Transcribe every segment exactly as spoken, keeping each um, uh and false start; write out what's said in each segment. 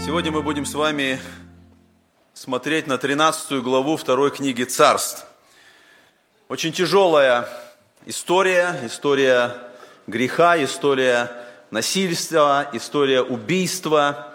Сегодня мы будем с вами смотреть на тринадцатую главу второй книги Царств. Очень тяжелая история, история греха, история насильства, история убийства.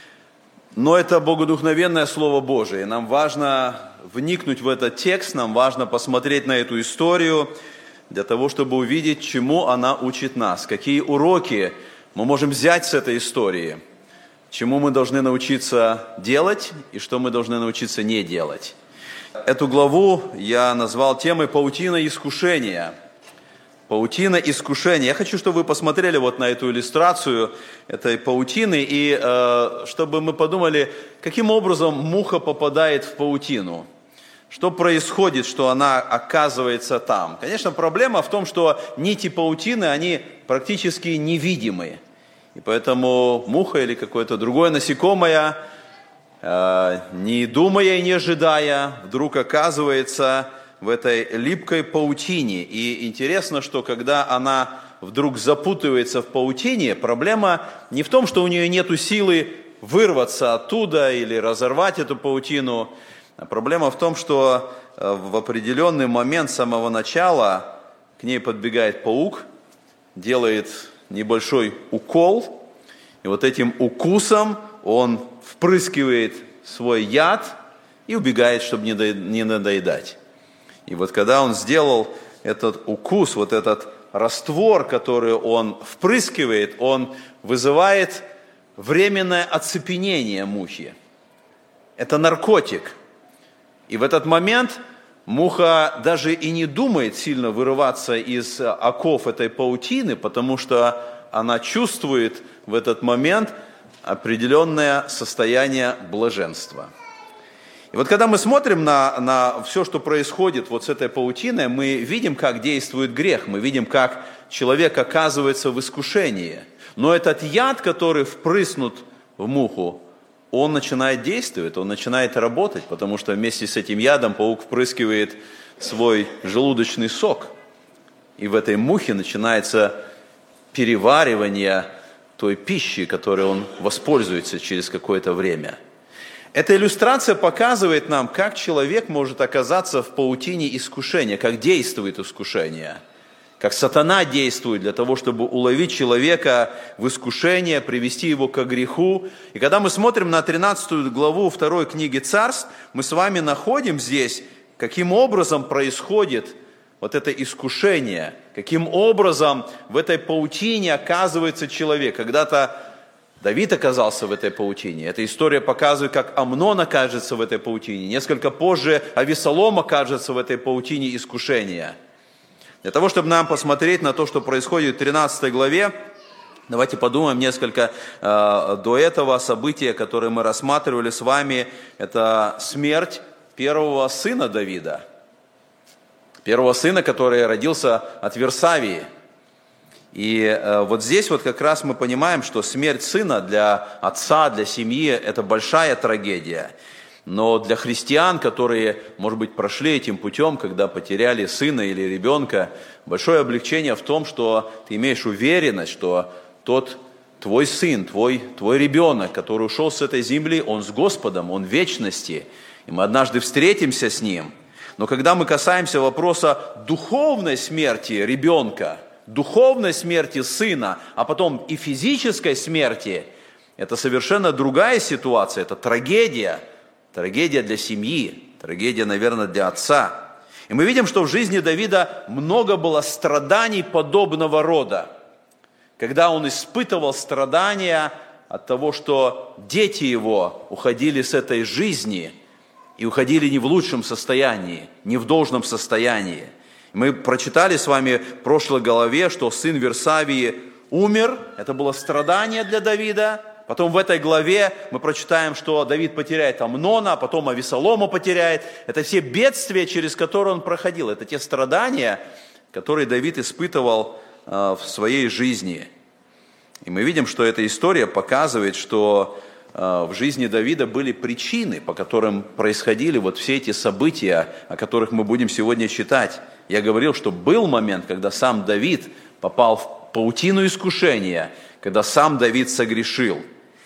Но это богодухновенное Слово Божие. И нам важно вникнуть в этот текст, нам важно посмотреть на эту историю, для того, чтобы увидеть, чему она учит нас, какие уроки мы можем взять с этой истории, чему мы должны научиться делать и что мы должны научиться не делать. Эту главу я назвал темой «Паутина искушения». Паутина искушения. Я хочу, чтобы вы посмотрели вот на эту иллюстрацию этой паутины, и э, чтобы мы подумали, каким образом муха попадает в паутину. Что происходит, что она оказывается там? Конечно, проблема в том, что нити паутины, они практически невидимы. И поэтому муха или какое-то другое насекомое, э, не думая и не ожидая, вдруг оказывается в этой липкой паутине. И интересно, что когда она вдруг запутывается в паутине, проблема не в том, что у нее нет силы вырваться оттуда или разорвать эту паутину. А проблема в том, что в определенный момент с самого начала к ней подбегает паук, делает небольшой укол, и вот этим укусом он впрыскивает свой яд и убегает, чтобы не надоедать. И вот когда он сделал этот укус, вот этот раствор, который он впрыскивает, он вызывает временное оцепенение мухи. Это наркотик. И в этот момент муха даже и не думает сильно вырываться из оков этой паутины, потому что она чувствует в этот момент определенное состояние блаженства. И вот когда мы смотрим на, на все, что происходит вот с этой паутиной, мы видим, как действует грех, мы видим, как человек оказывается в искушении. Но этот яд, который впрыснут в муху, он начинает действовать, он начинает работать, потому что вместе с этим ядом паук впрыскивает свой желудочный сок. И в этой мухе начинается переваривание той пищи, которой он воспользуется через какое-то время. Эта иллюстрация показывает нам, как человек может оказаться в паутине искушения, как действует искушение, как сатана действует для того, чтобы уловить человека в искушение, привести его к греху. И когда мы смотрим на тринадцатую главу второй книги Царств, мы с вами находим здесь, каким образом происходит вот это искушение, каким образом в этой паутине оказывается человек. Когда-то Давид оказался в этой паутине. Эта история показывает, как Амнон окажется в этой паутине. Несколько позже Авесолом окажется в этой паутине искушения. Для того, чтобы нам посмотреть на то, что происходит в тринадцатой главе, давайте подумаем несколько э, до этого события, которые мы рассматривали с вами. Это смерть первого сына Давида. Первого сына, который родился от Версавии. И э, вот здесь вот как раз мы понимаем, что смерть сына для отца, для семьи – это большая трагедия. Но для христиан, которые, может быть, прошли этим путем, когда потеряли сына или ребенка, большое облегчение в том, что ты имеешь уверенность, что тот твой сын, твой, твой ребенок, который ушел с этой земли, он с Господом, он в вечности, и мы однажды встретимся с ним. Но когда мы касаемся вопроса духовной смерти ребенка, духовной смерти сына, а потом и физической смерти, это совершенно другая ситуация, это трагедия. Трагедия для семьи, трагедия, наверное, для отца. И мы видим, что в жизни Давида много было страданий подобного рода, когда он испытывал страдания от того, что дети его уходили с этой жизни и уходили не в лучшем состоянии, не в должном состоянии. Мы прочитали с вами в прошлой главе, что сын Версавии умер, это было страдание для Давида. Потом в этой главе мы прочитаем, что Давид потеряет Амнона, а потом Авесолома потеряет. Это все бедствия, через которые он проходил. Это те страдания, которые Давид испытывал в своей жизни. И мы видим, что эта история показывает, что в жизни Давида были причины, по которым происходили вот все эти события, о которых мы будем сегодня читать. Я говорил, что был момент, когда сам Давид попал в паутину искушения, когда сам Давид согрешил.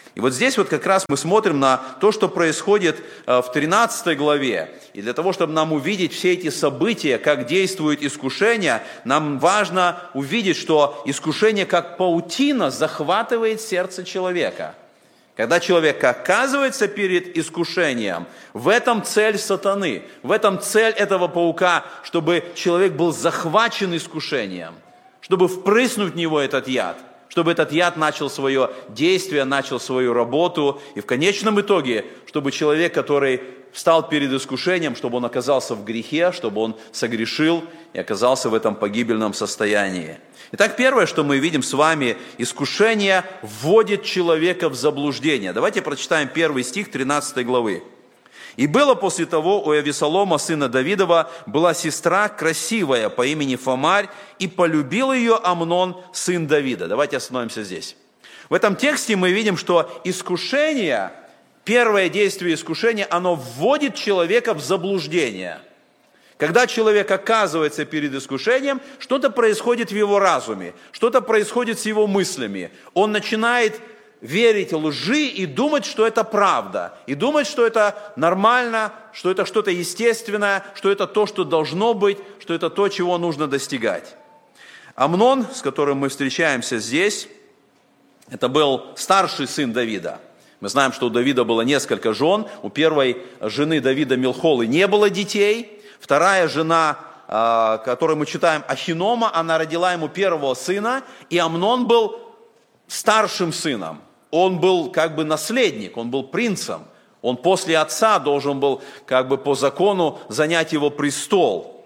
И вот здесь вот как раз мы смотрим на то, что происходит в тринадцатой главе. И для того, чтобы нам увидеть все эти события, как действует искушение, нам важно увидеть, что искушение как паутина захватывает сердце человека. Когда человек оказывается перед искушением, в этом цель сатаны, в этом цель этого паука, чтобы человек был захвачен искушением, чтобы впрыснуть в него этот яд, чтобы этот яд начал свое действие, начал свою работу, и в конечном итоге, чтобы человек, который встал перед искушением, чтобы он оказался в грехе, чтобы он согрешил и оказался в этом погибельном состоянии. Итак, первое, что мы видим с вами, искушение вводит человека в заблуждение. Давайте прочитаем первый стих тринадцатой главы. «И было после того у Авесолома, сына Давидова, была сестра красивая по имени Фамарь, и полюбил ее Амнон, сын Давида». Давайте остановимся здесь. В этом тексте мы видим, что искушение, первое действие искушения, оно вводит человека в заблуждение. Когда человек оказывается перед искушением, что-то происходит в его разуме, что-то происходит с его мыслями. Он начинает верить лжи и думать, что это правда, и думать, что это нормально, что это что-то естественное, что это то, что должно быть, что это то, чего нужно достигать. Амнон, с которым мы встречаемся здесь, это был старший сын Давида. Мы знаем, что у Давида было несколько жен. У первой жены Давида Милхолы не было детей. Вторая жена, которую мы читаем, Ахинома, она родила ему первого сына, и Амнон был старшим сыном. Он был как бы наследник, он был принцем. Он после отца должен был как бы по закону занять его престол.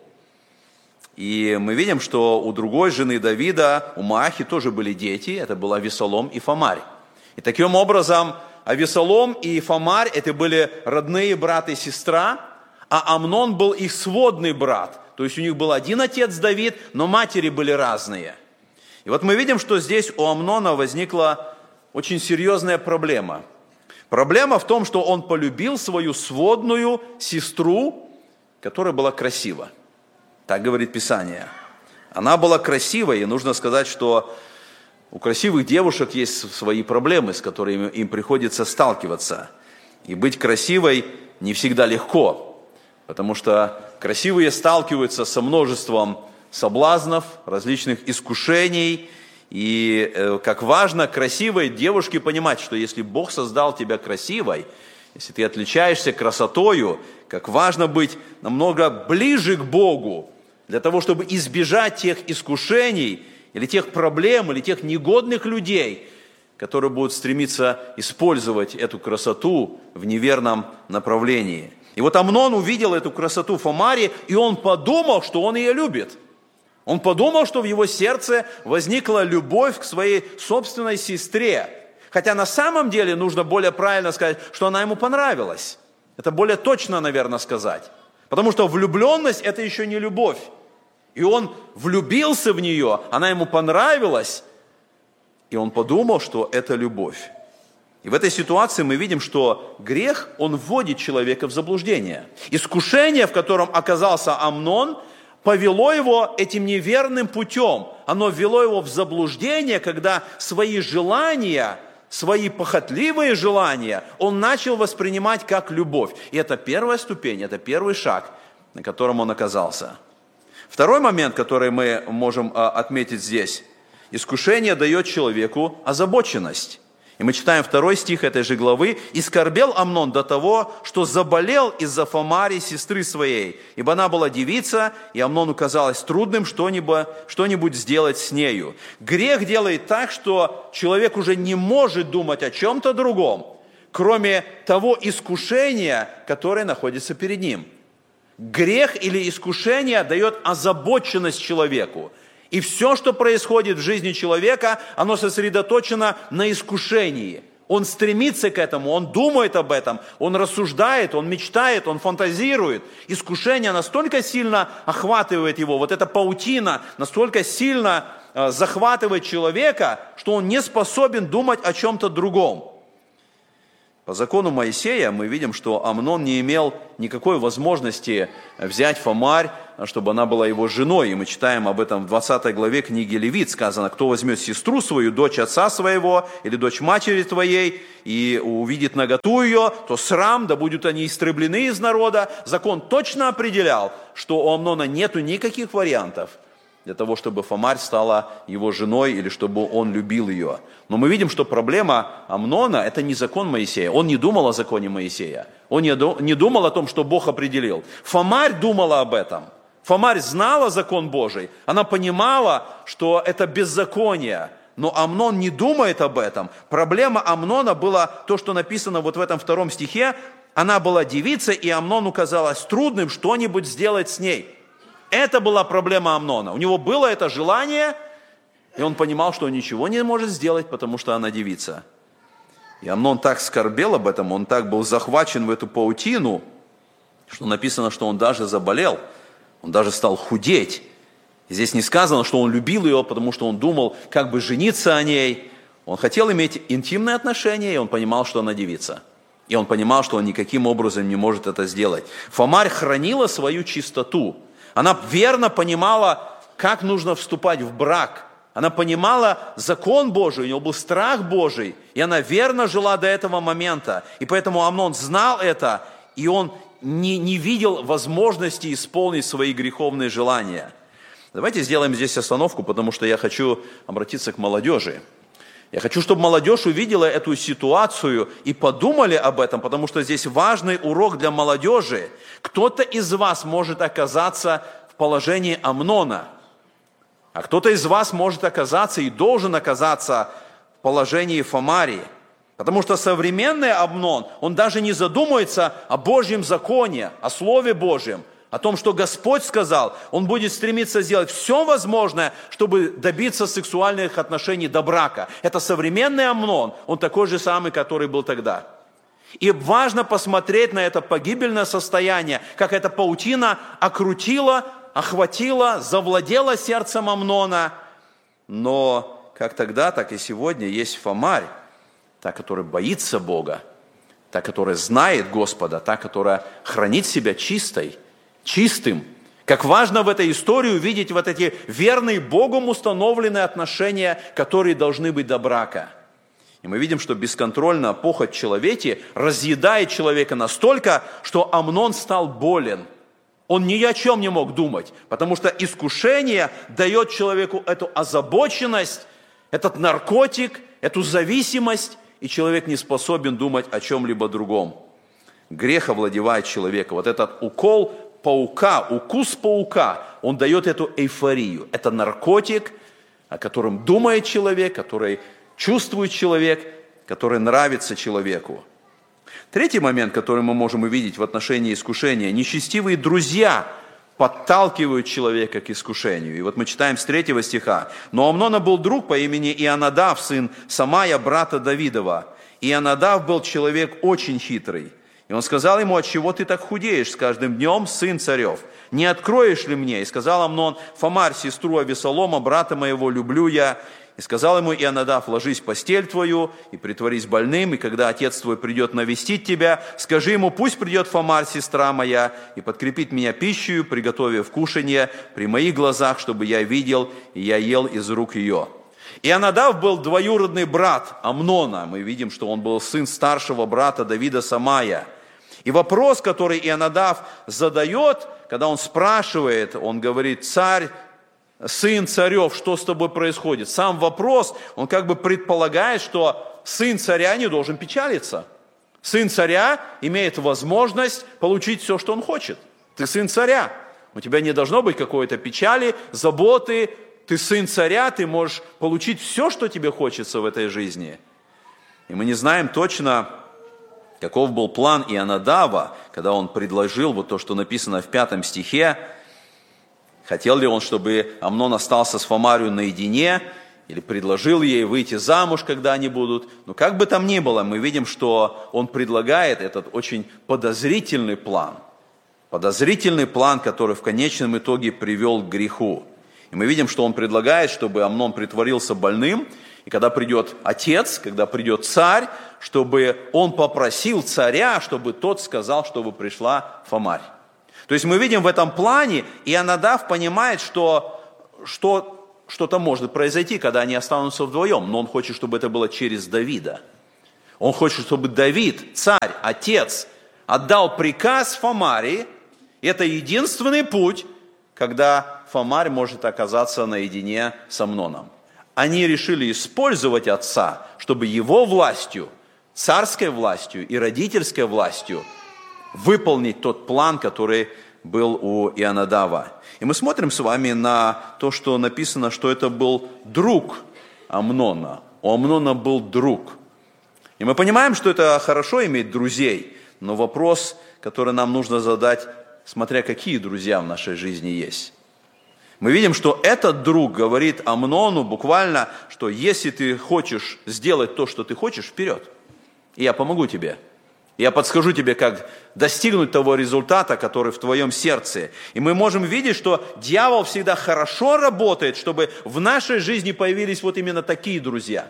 И мы видим, что у другой жены Давида, у Маахи, тоже были дети, это был Авесолом и Фамарь. И таким образом Авесолом и Фамарь – это были родные брат и сестра, а Амнон был их сводный брат. То есть у них был один отец Давид, но матери были разные. И вот мы видим, что здесь у Амнона возникла очень серьезная проблема. Проблема в том, что он полюбил свою сводную сестру, которая была красива. Так говорит Писание. Она была красивой, и нужно сказать, что у красивых девушек есть свои проблемы, с которыми им приходится сталкиваться. И быть красивой не всегда легко. Потому что красивые сталкиваются со множеством соблазнов, различных искушений. И э, как важно красивой девушке понимать, что если Бог создал тебя красивой, если ты отличаешься красотою, как важно быть намного ближе к Богу, для того, чтобы избежать тех искушений, или тех проблем, или тех негодных людей, которые будут стремиться использовать эту красоту в неверном направлении. И вот Амнон увидел эту красоту Фамари, и он подумал, что он ее любит. Он подумал, что в его сердце возникла любовь к своей собственной сестре. Хотя на самом деле нужно более правильно сказать, что она ему понравилась. Это более точно, наверное, сказать. Потому что влюбленность – это еще не любовь. И он влюбился в нее, она ему понравилась, и он подумал, что это любовь. И в этой ситуации мы видим, что грех, он вводит человека в заблуждение. Искушение, в котором оказался Амнон, повело его этим неверным путем. Оно ввело его в заблуждение, когда свои желания, свои похотливые желания он начал воспринимать как любовь. И это первая ступень, это первый шаг, на котором он оказался. Второй момент, который мы можем отметить здесь. Искушение дает человеку озабоченность. И мы читаем второй стих этой же главы. «И скорбел Амнон до того, что заболел из-за Фамари, сестры своей, ибо она была девица, и Амнону казалось трудным что-нибудь, что-нибудь сделать с нею». Грех делает так, что человек уже не может думать о чем-то другом, кроме того искушения, которое находится перед ним. Грех или искушение дает озабоченность человеку. И все, что происходит в жизни человека, оно сосредоточено на искушении. Он стремится к этому, он думает об этом, он рассуждает, он мечтает, он фантазирует. Искушение настолько сильно охватывает его, вот эта паутина настолько сильно э, захватывает человека, что он не способен думать о чем-то другом. По закону Моисея мы видим, что Амнон не имел никакой возможности взять Фамарь чтобы она была его женой. И мы читаем об этом в двадцатой главе книги Левит. Сказано: кто возьмет сестру свою, дочь отца своего или дочь матери твоей, и увидит наготу ее, то срам, да будут они истреблены из народа. Закон точно определял, что у Амнона нету никаких вариантов для того, чтобы Фомарь стала его женой или чтобы он любил ее. Но мы видим, что проблема Амнона – это не закон Моисея. Он не думал о законе Моисея. Он не думал о том, что Бог определил. Фомарь думала об этом. Фомарь знала закон Божий. Она понимала, что это беззаконие. Но Амнон не думает об этом. Проблема Амнона была то, что написано вот в этом втором стихе. Она была девицей, и Амнону казалось трудным что-нибудь сделать с ней. Это была проблема Амнона. У него было это желание, и он понимал, что он ничего не может сделать, потому что она девица. И Амнон так скорбел об этом, он так был захвачен в эту паутину, что написано, что он даже заболел, он даже стал худеть. И здесь не сказано, что он любил ее, потому что он думал, как бы жениться о ней. Он хотел иметь интимные отношения, и он понимал, что она девица. И он понимал, что он никаким образом не может это сделать. Фомарь хранила свою чистоту. Она верно понимала, как нужно вступать в брак. Она понимала закон Божий, у нее был страх Божий. И она верно жила до этого момента. И поэтому Амнон знал это, и он не, не видел возможности исполнить свои греховные желания. Давайте сделаем здесь остановку, потому что я хочу обратиться к молодежи. Я хочу, чтобы молодежь увидела эту ситуацию и подумали об этом, потому что здесь важный урок для молодежи. Кто-то из вас может оказаться в положении Амнона, а кто-то из вас может оказаться и должен оказаться в положении Фомарии. Потому что современный Амнон, он даже не задумывается о Божьем законе, о Слове Божьем, о том, что Господь сказал. Он будет стремиться сделать все возможное, чтобы добиться сексуальных отношений до брака. Это современный Амнон, он такой же самый, который был тогда. И важно посмотреть на это погибельное состояние, как эта паутина окрутила, охватила, завладела сердцем Амнона. Но как тогда, так и сегодня есть Фомарь, та, которая боится Бога, та, которая знает Господа, та, которая хранит себя чистой, чистым. Как важно в этой истории увидеть вот эти верные Богом установленные отношения, которые должны быть до брака. И мы видим, что бесконтрольная похоть в человеке разъедает человека настолько, что Амнон стал болен. Он ни о чем не мог думать, потому что искушение дает человеку эту озабоченность, этот наркотик, эту зависимость, и человек не способен думать о чем-либо другом. Грех овладевает человека. Вот этот укол паука, укус паука, он дает эту эйфорию. Это наркотик, о котором думает человек, который чувствует человек, который нравится человеку. Третий момент, который мы можем увидеть в отношении искушения. Нечестивые друзья подталкивают человека к искушению. И вот мы читаем с третьего стиха. «Но у Амнона был друг по имени Ионадав, сын Самая, брата Давидова. Ионадав был человек очень хитрый. И он сказал ему: отчего ты так худеешь с каждым днем, сын царев? Не откроешь ли мне? И сказал Амнон: Фомарь, сестру Авесолома, брата моего, люблю я. И сказал ему Ионадав: ложись в постель твою и притворись больным, и когда отец твой придет навестить тебя, скажи ему: пусть придет Фомарь, сестра моя, и подкрепит меня пищей, приготовив кушанье при моих глазах, чтобы я видел, и я ел из рук ее». Ионадав был двоюродный брат Амнона. Мы видим, что он был сын старшего брата Давида Самая. И вопрос, который Ионадав задает, когда он спрашивает, он говорит: царь, сын царев, что с тобой происходит? Сам вопрос, он как бы предполагает, что сын царя не должен печалиться. Сын царя имеет возможность получить все, что он хочет. Ты сын царя, у тебя не должно быть какой-то печали, заботы. Ты сын царя, ты можешь получить все, что тебе хочется в этой жизни. И мы не знаем точно, каков был план Ионадава, когда он предложил вот то, что написано в пятом стихе. Хотел ли он, чтобы Амнон остался с Фомарью наедине, или предложил ей выйти замуж, когда они будут. Но как бы там ни было, мы видим, что он предлагает этот очень подозрительный план. Подозрительный план, который в конечном итоге привел к греху. И мы видим, что он предлагает, чтобы Амнон притворился больным, и когда придет отец, когда придет царь, чтобы он попросил царя, чтобы тот сказал, чтобы пришла Фомарь. То есть мы видим в этом плане, Ионадав понимает, что, что что-то может произойти, когда они останутся вдвоем, но он хочет, чтобы это было через Давида. Он хочет, чтобы Давид, царь, отец, отдал приказ Фомаре. Это единственный путь, когда Фомарь может оказаться наедине с Амноном. Они решили использовать отца, чтобы его властью, царской властью и родительской властью выполнить тот план, который был у Ионадава. И мы смотрим с вами на то, что написано, что это был друг Амнона. У Амнона был друг. И мы понимаем, что это хорошо иметь друзей, но вопрос, который нам нужно задать, смотря какие друзья в нашей жизни есть. Мы видим, что этот друг говорит Амнону буквально, что если ты хочешь сделать то, что ты хочешь, вперед. И я помогу тебе. Я подскажу тебе, как достигнуть того результата, который в твоем сердце. И мы можем видеть, что дьявол всегда хорошо работает, чтобы в нашей жизни появились вот именно такие друзья.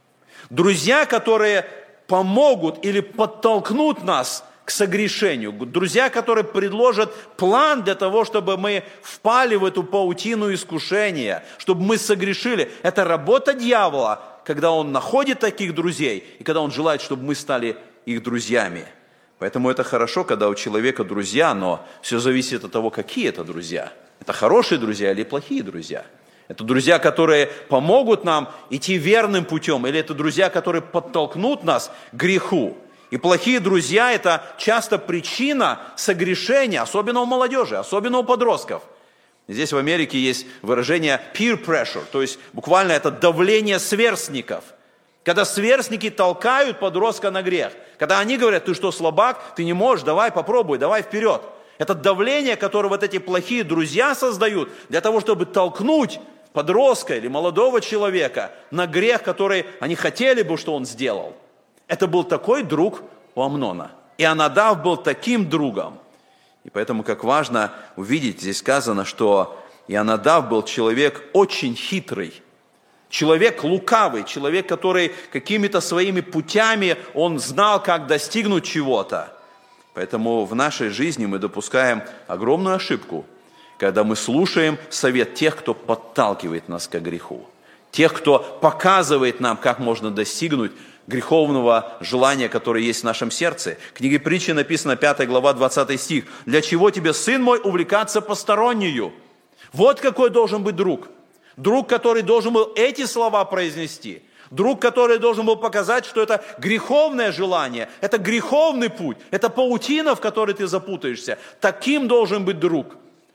Друзья, которые помогут или подтолкнут нас к согрешению. Друзья, которые предложат план для того, чтобы мы впали в эту паутину искушения, чтобы мы согрешили. Это работа дьявола, когда он находит таких друзей, и когда он желает, чтобы мы стали их друзьями. Поэтому это хорошо, когда у человека друзья, но все зависит от того, какие это друзья. Это хорошие друзья или плохие друзья. Это друзья, которые помогут нам идти верным путем, или это друзья, которые подтолкнут нас к греху. И плохие друзья – это часто причина согрешения, особенно у молодежи, особенно у подростков. Здесь в Америке есть выражение peer pressure, то есть буквально это давление сверстников. Когда сверстники толкают подростка на грех. Когда они говорят: ты что, слабак, ты не можешь, давай попробуй, давай вперед. Это давление, которое вот эти плохие друзья создают для того, чтобы толкнуть подростка или молодого человека на грех, который они хотели бы, что он сделал. Это был такой друг у Амнона. Ионадав был таким другом. И поэтому, как важно увидеть, здесь сказано, что Ионадав был человек очень хитрый. Человек лукавый, человек, который какими-то своими путями, он знал, как достигнуть чего-то. Поэтому в нашей жизни мы допускаем огромную ошибку, когда мы слушаем совет тех, кто подталкивает нас к греху. Тех, кто показывает нам, как можно достигнуть греховного желания, которое есть в нашем сердце. В книге Притчи написано, пятая глава, двадцатый стих. «Для чего тебе, сын мой, увлекаться постороннею?» Вот какой должен быть друг. Друг, который должен был эти слова произнести. Друг, который должен был показать, что это греховное желание, это греховный путь, это паутина, в которой ты запутаешься. Таким должен быть друг.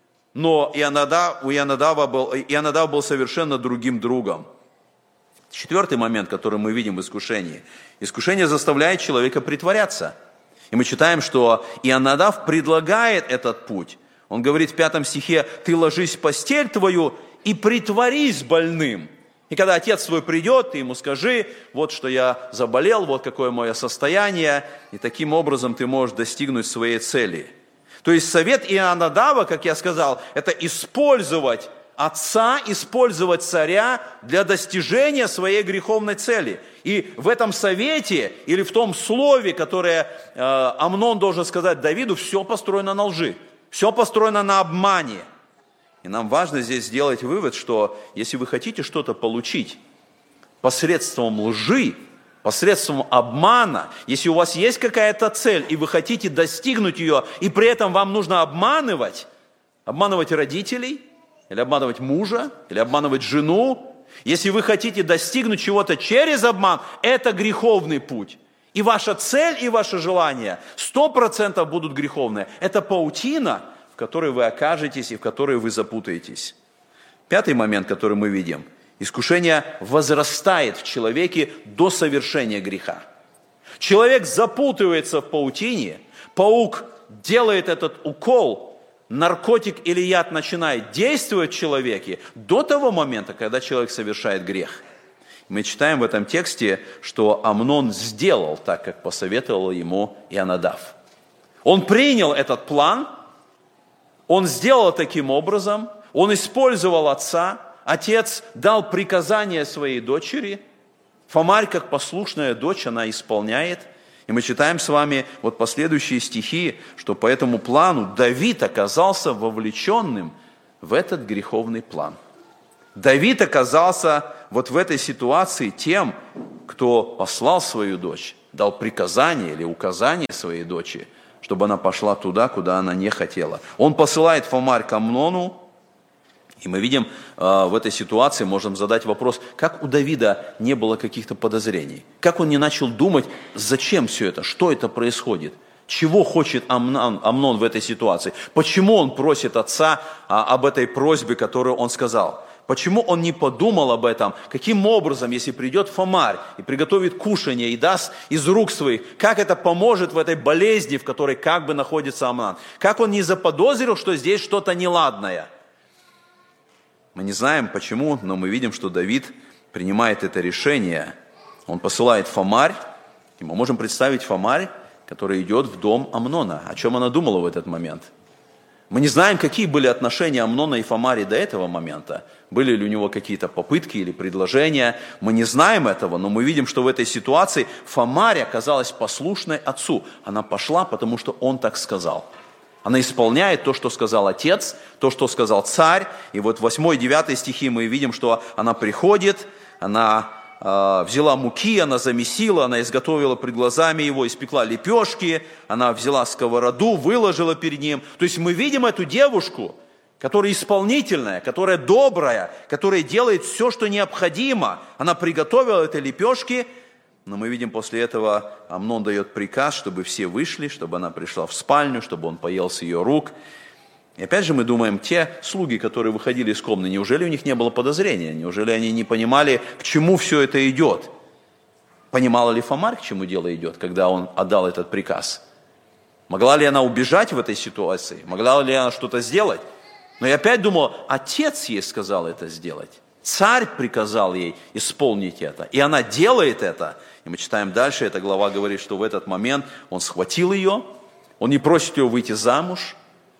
Но Ионадав, у Ионадава был, Ионадав был совершенно другим другом. Четвертый момент, который мы видим в искушении. Искушение заставляет человека притворяться. И мы читаем, что Ионадав предлагает этот путь. Он говорит в пятом стихе: «Ты ложись в постель твою и притворись больным». И когда отец твой придет, ты ему скажи: вот что я заболел, вот какое мое состояние. И таким образом ты можешь достигнуть своей цели. То есть совет Ионадава, как я сказал, это использовать отца, использовать царя для достижения своей греховной цели. И в этом совете или в том слове, которое э, Амнон должен сказать Давиду, все построено на лжи, все построено на обмане. И нам важно здесь сделать вывод, что если вы хотите что-то получить посредством лжи, посредством обмана, если у вас есть какая-то цель, и вы хотите достигнуть ее, и при этом вам нужно обманывать, обманывать родителей, или обманывать мужа, или обманывать жену, если вы хотите достигнуть чего-то через обман, это греховный путь. И ваша цель, и ваше желание сто процентов будут греховные. Это паутина, в которой вы окажетесь и в которой вы запутаетесь. Пятый момент, который мы видим. Искушение возрастает в человеке до совершения греха. Человек запутывается в паутине, паук делает этот укол, наркотик или яд начинает действовать в человеке до того момента, когда человек совершает грех. Мы читаем в этом тексте, что Амнон сделал так, как посоветовал ему Ионадав. Он принял этот план, он сделал таким образом, он использовал отца, отец дал приказание своей дочери, Фомарь, как послушная дочь, она исполняет, И мы читаем с вами вот последующие стихи, что по этому плану Давид оказался вовлеченным в этот греховный план. Давид оказался вот в этой ситуации тем, кто послал свою дочь, дал приказание или указание своей дочери, чтобы она пошла туда, куда она не хотела. Он посылает Фомарь к Амнону, и мы видим э, в этой ситуации, можем задать вопрос, как у Давида не было каких-то подозрений, как он не начал думать, зачем все это, что это происходит, чего хочет Амнон, Амнон в этой ситуации, почему он просит отца а, об этой просьбе, которую он сказал. Почему он не подумал об этом? Каким образом, если придет Фомарь и приготовит кушанье и даст из рук своих, как это поможет в этой болезни, в которой как бы находится Амнон? Как он не заподозрил, что здесь что-то неладное? Мы не знаем почему, но мы видим, что Давид принимает это решение. Он посылает Фомарь, и мы можем представить Фомарь, который идет в дом Амнона. О чем она думала в этот момент? Мы не знаем, какие были отношения Амнона и Фомари до этого момента. Были ли у него какие-то попытки или предложения. Мы не знаем этого, но мы видим, что в этой ситуации Фомарь оказалась послушной отцу. Она пошла, потому что он так сказал. Она исполняет то, что сказал отец, то, что сказал царь. И вот в восьмой и девятой стихи мы видим, что она приходит, она э, взяла муки, она замесила, она изготовила пред глазами его, испекла лепешки, она взяла сковороду, выложила перед ним. То есть мы видим эту девушку, которая исполнительная, которая добрая, которая делает все, что необходимо. Она приготовила эти лепешки, но мы видим, после этого Амнон дает приказ, чтобы все вышли, чтобы она пришла в спальню, чтобы он поел с ее рук. И опять же мы думаем, те слуги, которые выходили из комнаты, неужели у них не было подозрения? Неужели они не понимали, к чему все это идет? Понимала ли Фомарь, к чему дело идет, когда он отдал этот приказ? Могла ли она убежать в этой ситуации? Могла ли она что-то сделать? Но я опять думал, отец ей сказал это сделать. Царь приказал ей исполнить это, и она делает это. И мы читаем дальше, эта глава говорит, что в этот момент он схватил ее, он не просит ее выйти замуж.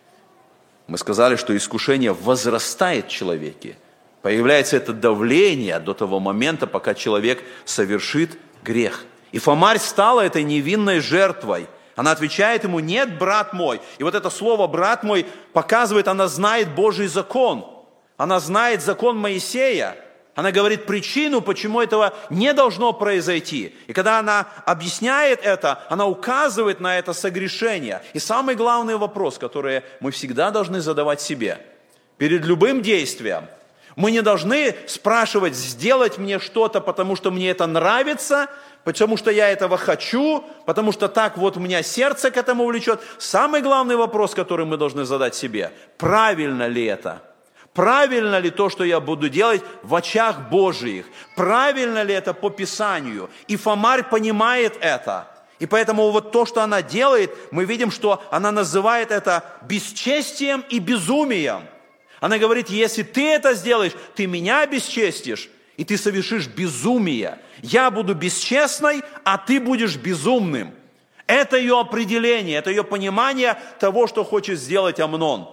Мы сказали, что искушение возрастает в человеке. Появляется это давление до того момента, пока человек совершит грех. И Фомарь стала этой невинной жертвой. Она отвечает ему: нет, брат мой. И вот это слово «брат мой» показывает, она знает Божий закон. Она знает закон Моисея. Она говорит причину, почему этого не должно произойти. И когда она объясняет это, она указывает на это согрешение. И самый главный вопрос, который мы всегда должны задавать себе. Перед любым действием мы не должны спрашивать: сделать мне что-то, потому что мне это нравится, потому что я этого хочу, потому что так вот у меня сердце к этому влечет. Самый главный вопрос, который мы должны задать себе: правильно ли это? Правильно ли то, что я буду делать в очах Божиих? Правильно ли это по Писанию? И Фомарь понимает это. И поэтому вот то, что она делает, мы видим, что она называет это бесчестием и безумием. Она говорит: если ты это сделаешь, ты меня обесчестишь, и ты совершишь безумие. Я буду бесчестной, а ты будешь безумным. Это ее определение, это ее понимание того, что хочет сделать Амнон.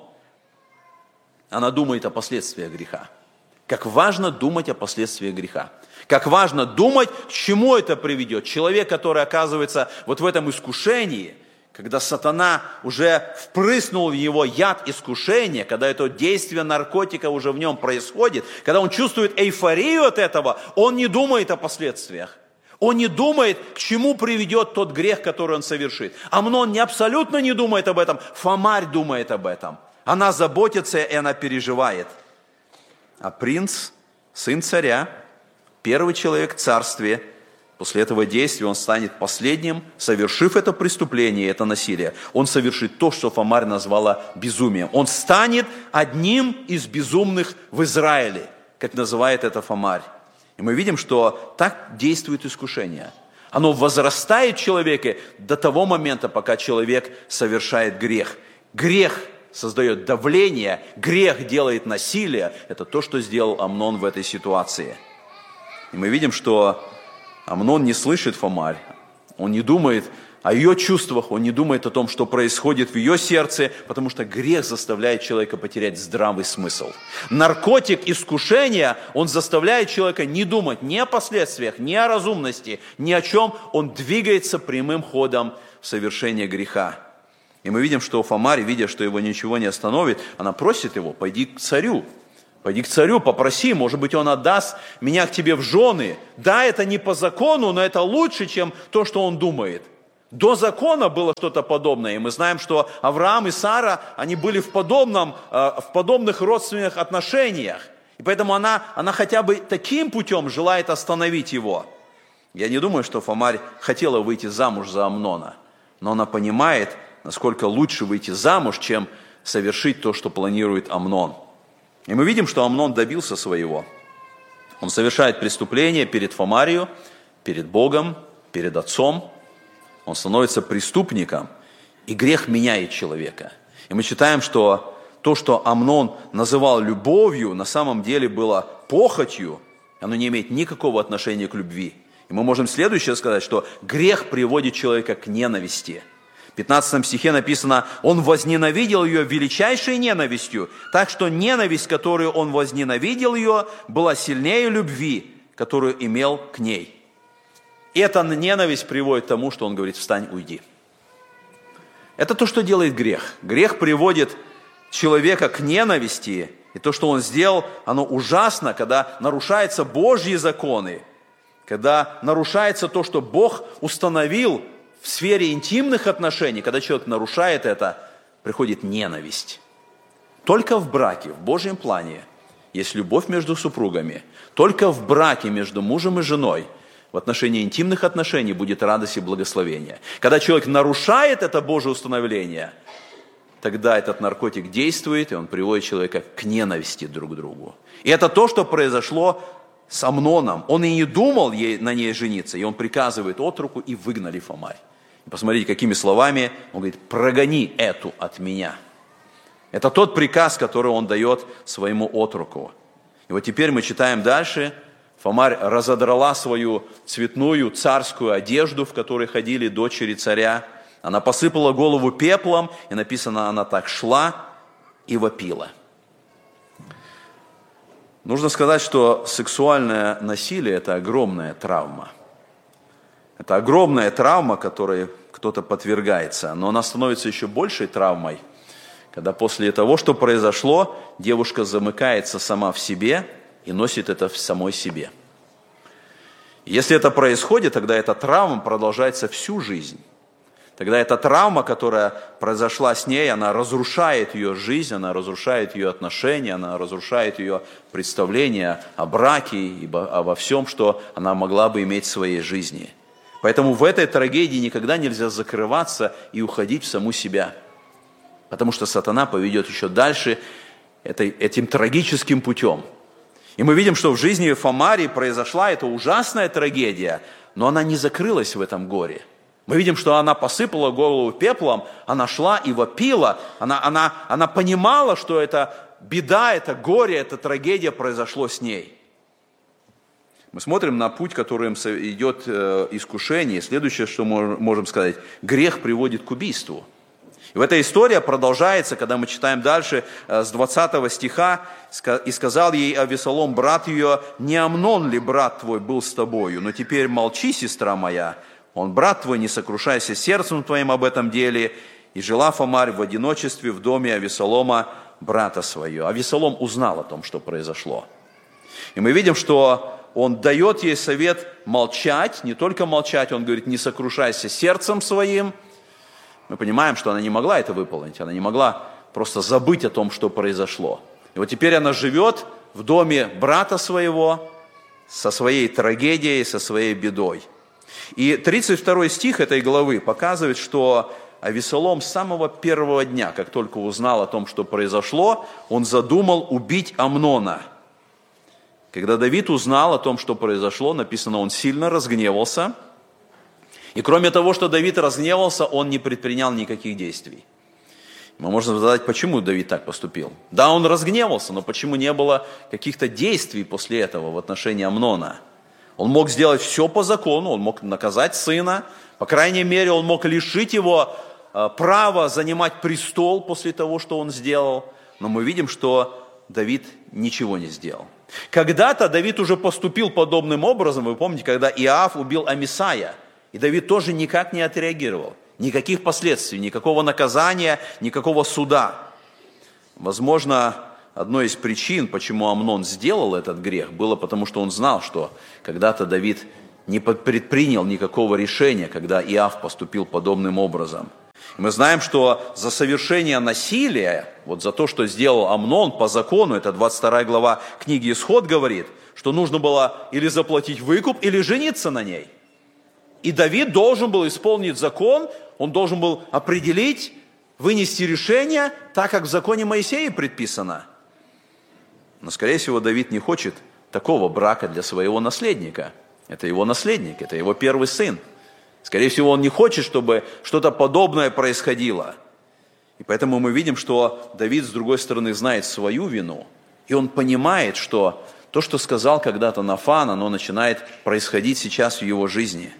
Она думает о последствиях греха. Как важно думать о последствиях греха. Как важно думать, к чему это приведет. Человек, который оказывается вот в этом искушении, когда сатана уже впрыснул в него яд искушения, когда это действие наркотика уже в нем происходит, когда он чувствует эйфорию от этого, он не думает о последствиях. Он не думает, к чему приведет тот грех, который он совершит. Амнон не абсолютно не думает об этом, Фомарь думает об этом. Она заботится, и она переживает. А принц, сын царя, первый человек в царстве, после этого действия он станет последним, совершив это преступление, это насилие. Он совершит то, что Фомарь назвала безумием. Он станет одним из безумных в Израиле, как называет это Фомарь. И мы видим, что так действует искушение. Оно возрастает в человеке до того момента, пока человек совершает грех. Грех создает давление, грех делает насилие. Это то, что сделал Амнон в этой ситуации. И мы видим, что Амнон не слышит Фомарь. Он не думает о ее чувствах, он не думает о том, что происходит в ее сердце, потому что грех заставляет человека потерять здравый смысл. Наркотик искушения, он заставляет человека не думать ни о последствиях, ни о разумности, ни о чем. Он двигается прямым ходом в совершение греха. И мы видим, что Фомарь, видя, что его ничего не остановит, она просит его: пойди к царю. Пойди к царю, попроси, может быть, он отдаст меня к тебе в жены. Да, это не по закону, но это лучше, чем то, что он думает. До закона было что-то подобное, и мы знаем, что Авраам и Сара, они были в, подобном, в подобных родственных отношениях. И поэтому она, она хотя бы таким путем желает остановить его. Я не думаю, что Фомарь хотела выйти замуж за Амнона, но она понимает, насколько лучше выйти замуж, чем совершить то, что планирует Амнон. И мы видим, что Амнон добился своего. Он совершает преступление перед Фомарью, перед Богом, перед отцом. Он становится преступником, и грех меняет человека. И мы читаем, что то, что Амнон называл любовью, на самом деле было похотью. Оно не имеет никакого отношения к любви. И мы можем следующее сказать, что грех приводит человека к ненависти. В пятнадцатом стихе написано: «Он возненавидел ее величайшей ненавистью, так что ненависть, которую он возненавидел ее, была сильнее любви, которую имел к ней». И эта ненависть приводит к тому, что он говорит: «Встань, уйди». Это то, что делает грех. Грех приводит человека к ненависти, и то, что он сделал, оно ужасно, когда нарушаются Божьи законы, когда нарушается то, что Бог установил в сфере интимных отношений. Когда человек нарушает это, приходит ненависть. Только в браке, в Божьем плане, есть любовь между супругами. Только в браке между мужем и женой в отношении интимных отношений будет радость и благословение. Когда человек нарушает это Божье установление, тогда этот наркотик действует, и он приводит человека к ненависти друг к другу. И это то, что произошло с Амноном. Он и не думал ей, на ней жениться, и он приказывает отроку, и выгнали Фомарь. И посмотрите, какими словами он говорит: «Прогони эту от меня». Это тот приказ, который он дает своему отроку. И вот теперь мы читаем дальше. Фомарь разодрала свою цветную царскую одежду, в которой ходили дочери царя. Она посыпала голову пеплом, и написано, она так шла и вопила. Нужно сказать, что сексуальное насилие – это огромная травма. Это огромная травма, которой кто-то подвергается, но она становится еще большей травмой, когда после того, что произошло, девушка замыкается сама в себе и носит это в самой себе. Если это происходит, тогда эта травма продолжается всю жизнь. Тогда эта травма, которая произошла с ней, она разрушает ее жизнь, она разрушает ее отношения, она разрушает ее представление о браке и обо всем, что она могла бы иметь в своей жизни. Поэтому в этой трагедии никогда нельзя закрываться и уходить в саму себя. Потому что сатана поведет еще дальше этой, этим трагическим путем. И мы видим, что в жизни Фомари произошла эта ужасная трагедия, но она не закрылась в этом горе. Мы видим, что она посыпала голову пеплом, она шла и вопила, она, она, она понимала, что это беда, это горе, эта трагедия произошло с ней. Мы смотрим на путь, которым идет искушение. Следующее, что мы можем сказать: грех приводит к убийству. И в эта история продолжается, когда мы читаем дальше, с двадцатого стиха. «И сказал ей Авесолом, брат ее, не Амнон ли брат твой был с тобою? Но теперь молчи, сестра моя, он брат твой, не сокрушайся сердцем твоим об этом деле». И жила Фомарь в одиночестве в доме Авесолома, брата своего. Авесолом узнал о том, что произошло. И мы видим, что он дает ей совет молчать, не только молчать, он говорит: не сокрушайся сердцем своим. Мы понимаем, что она не могла это выполнить, она не могла просто забыть о том, что произошло. И вот теперь она живет в доме брата своего, со своей трагедией, со своей бедой. И тридцать второй стих этой главы показывает, что Авесолом с самого первого дня, как только узнал о том, что произошло, он задумал убить Амнона. Когда Давид узнал о том, что произошло, написано, он сильно разгневался. И кроме того, что Давид разгневался, он не предпринял никаких действий. Мы можем задать, почему Давид так поступил. Да, он разгневался, но почему не было каких-то действий после этого в отношении Амнона? Он мог сделать все по закону, он мог наказать сына, по крайней мере, он мог лишить его э, права занимать престол после того, что он сделал. Но мы видим, что Давид ничего не сделал. Когда-то Давид уже поступил подобным образом, вы помните, когда Иоав убил Амисая, и Давид тоже никак не отреагировал. Никаких последствий, никакого наказания, никакого суда. Возможно, одной из причин, почему Амнон сделал этот грех, было потому, что он знал, что когда-то Давид не предпринял никакого решения, когда Иоав поступил подобным образом. Мы знаем, что за совершение насилия, вот за то, что сделал Амнон по закону, это двадцать вторая глава книги Исход говорит, что нужно было или заплатить выкуп, или жениться на ней. И Давид должен был исполнить закон, он должен был определить, вынести решение, так как в законе Моисея предписано. Но, скорее всего, Давид не хочет такого брака для своего наследника. Это его наследник, это его первый сын. Скорее всего, он не хочет, чтобы что-то подобное происходило. И поэтому мы видим, что Давид, с другой стороны, знает свою вину, и он понимает, что то, что сказал когда-то Нафан, оно начинает происходить сейчас в его жизни.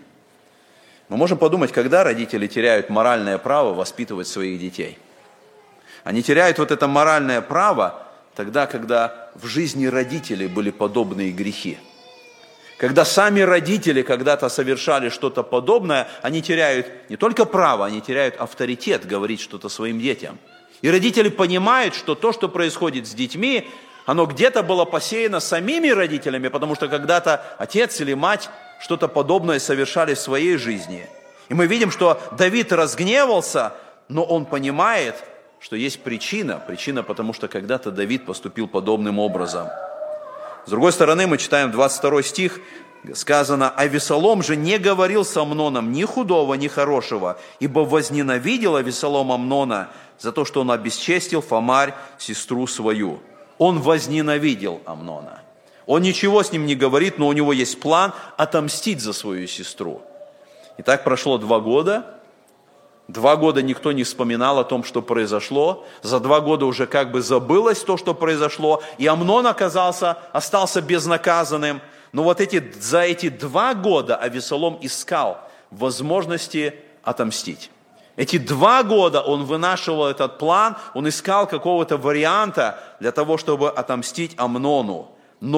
Мы можем подумать, когда родители теряют моральное право воспитывать своих детей. Они теряют вот это моральное право тогда, когда в жизни родителей были подобные грехи. Когда сами родители когда-то совершали что-то подобное, они теряют не только право, они теряют авторитет говорить что-то своим детям. И родители понимают, что то, что происходит с детьми, оно где-то было посеяно самими родителями, потому что когда-то отец или мать что-то подобное совершали в своей жизни. И мы видим, что Давид разгневался, но он понимает, что есть причина. Причина, потому что когда-то Давид поступил подобным образом. С другой стороны, мы читаем двадцать второй стих, сказано: «Авесолом же не говорил с Амноном ни худого, ни хорошего, ибо возненавидел Авесолом Амнона за то, что он обесчестил Фамарь, сестру свою». Он возненавидел Амнона. Он ничего с ним не говорит, но у него есть план отомстить за свою сестру. И так прошло два года. Два года никто не вспоминал о том, что произошло. За два года уже как бы забылось то, что произошло. И Амнон оказался, остался безнаказанным. Но вот эти, за эти два года Авесолом искал возможности отомстить. Эти два года он вынашивал этот план, он искал какого-то варианта для того, чтобы отомстить Амнону.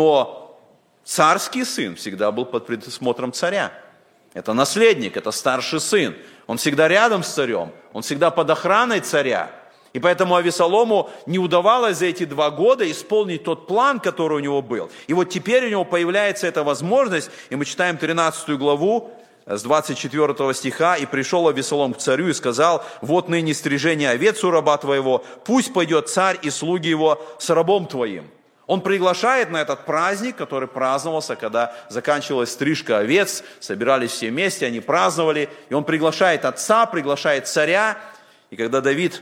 Но царский сын всегда был под присмотром царя. Это наследник, это старший сын. Он всегда рядом с царем, он всегда под охраной царя. И поэтому Авесолому не удавалось за эти два года исполнить тот план, который у него был. И вот теперь у него появляется эта возможность, и мы читаем тринадцатую главу с двадцать четвёртого стиха. «И пришел Авесолом к царю и сказал: вот ныне стрижение овец у раба твоего, пусть пойдет царь и слуги его с рабом твоим». Он приглашает на этот праздник, который праздновался, когда заканчивалась стрижка овец, собирались все вместе, они праздновали, и он приглашает отца, приглашает царя, и когда Давид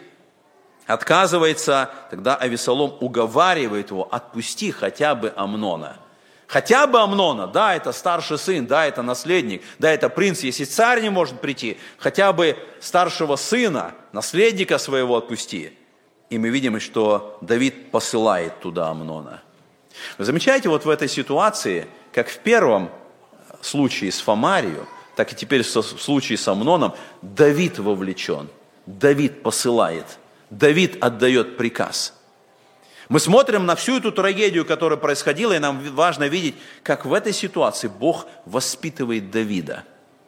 отказывается, тогда Авесолом уговаривает его: отпусти хотя бы Амнона. Хотя бы Амнона, да, это старший сын, да, это наследник, да, это принц, если царь не может прийти, хотя бы старшего сына, наследника своего отпусти. И мы видим, что Давид посылает туда Амнона. Вы замечаете вот в этой ситуации, как в первом случае с Фамарью, так и теперь в случае с Амноном, Давид вовлечен, Давид посылает, Давид отдает приказ. Мы смотрим на всю эту трагедию, которая происходила, и нам важно видеть, как в этой ситуации Бог воспитывает Давида.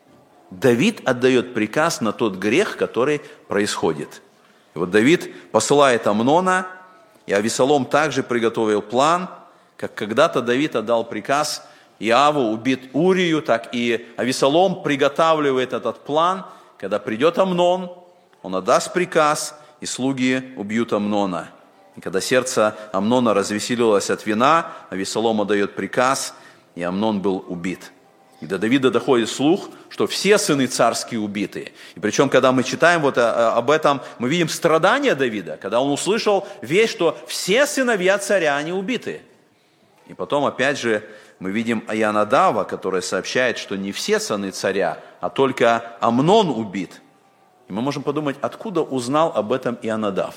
Давид отдает приказ на тот грех, который происходит. И вот Давид посылает Амнона, и Авесолом также приготовил план, как когда-то Давид отдал приказ Иоаву убить Урию, так и Авесолом приготавливает этот план, когда придет Амнон, он отдаст приказ, и слуги убьют Амнона. И когда сердце Амнона развеселилось от вина, Авесолом отдает приказ, и Амнон был убит. И до Давида доходит слух, что все сыны царские убиты. И причем, когда мы читаем вот об этом, мы видим страдания Давида, когда он услышал весть, что все сыновья царя, они убиты. И потом, опять же, мы видим Ионадава, который сообщает, что не все сыны царя, а только Амнон убит. И мы можем подумать, откуда узнал об этом Ионадав?